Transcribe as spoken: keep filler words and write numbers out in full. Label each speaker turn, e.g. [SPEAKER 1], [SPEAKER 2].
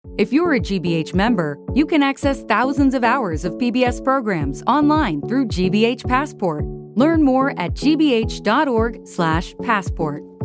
[SPEAKER 1] If you're a G B H member, you can access thousands of hours of P B S programs online through G B H Passport. Learn more at gbh.org slash passport.